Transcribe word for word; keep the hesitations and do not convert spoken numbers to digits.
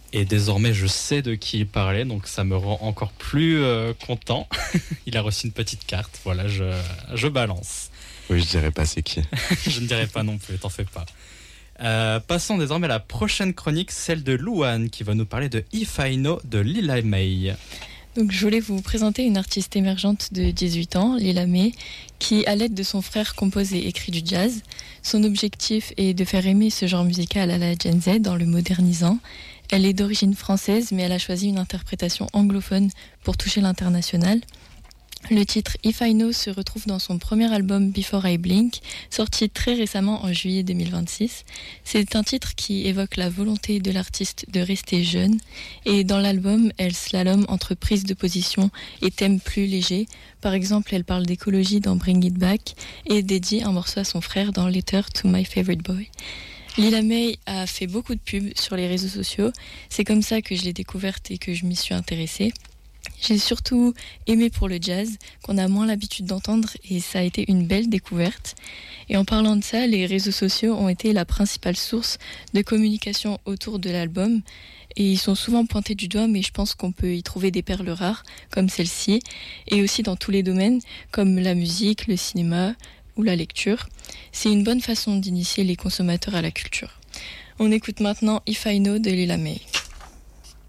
Et désormais, je sais de qui il parlait, donc ça me rend encore plus euh, content. Il a reçu une petite carte, voilà, je, je balance. Oui, je dirais pas c'est qui. Je ne dirai pas non plus, t'en fais pas. Euh, passons désormais à la prochaine chronique, celle de Louane, qui va nous parler de If I Know de Lila May. Donc, je voulais vous présenter une artiste émergente de dix-huit ans, Lila May, qui, à l'aide de son frère, compose et écrit du jazz. Son objectif est de faire aimer ce genre musical à la Gen Z en le modernisant. Elle est d'origine française, mais elle a choisi une interprétation anglophone pour toucher l'international. Le titre If I Know se retrouve dans son premier album Before I Blink, sorti très récemment en juillet deux mille vingt-six. C'est un titre qui évoque la volonté de l'artiste de rester jeune. Et dans l'album, elle slalome entre prise de position et thèmes plus légers. Par exemple, elle parle d'écologie dans Bring It Back et dédie un morceau à son frère dans Letter to My Favorite Boy. Lila May a fait beaucoup de pubs sur les réseaux sociaux. C'est comme ça que je l'ai découverte et que je m'y suis intéressée. J'ai surtout aimé pour le jazz, qu'on a moins l'habitude d'entendre, et ça a été une belle découverte. Et en parlant de ça, les réseaux sociaux ont été la principale source de communication autour de l'album. Et ils sont souvent pointés du doigt, mais je pense qu'on peut y trouver des perles rares, comme celle-ci, et aussi dans tous les domaines, comme la musique, le cinéma ou la lecture. C'est une bonne façon d'initier les consommateurs à la culture. On écoute maintenant If I Know de Lila May.